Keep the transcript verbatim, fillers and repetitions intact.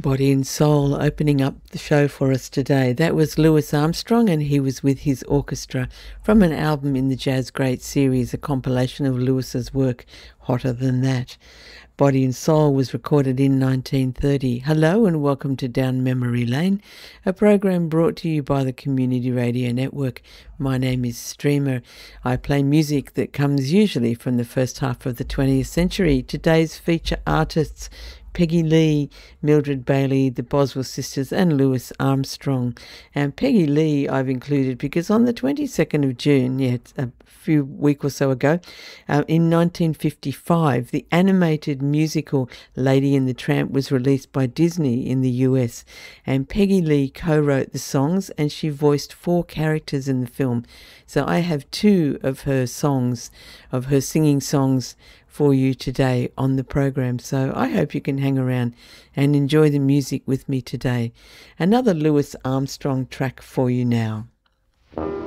Body and Soul opening up the show for us today. That was Louis Armstrong, and he was with his orchestra from an album in the Jazz Great series, a compilation of Louis's work, Hotter Than That. Body and Soul was recorded in nineteen thirty. Hello and welcome to Down Memory Lane, a program brought to you by the Community Radio Network. My name is Streamer. I play music that comes usually from the first half of the twentieth century. Today's feature artists: Peggy Lee, Mildred Bailey, the Boswell Sisters and Louis Armstrong. And Peggy Lee I've included because on the twenty-second of June, yeah, a few week or so ago, uh, in nineteen fifty-five, the animated musical Lady and the Tramp was released by Disney in the U S, and Peggy Lee co-wrote the songs and she voiced four characters in the film. So I have two of her songs, of her singing songs, for you today on the program. So I hope you can hang around and enjoy the music with me today. Another Louis Armstrong track for you now.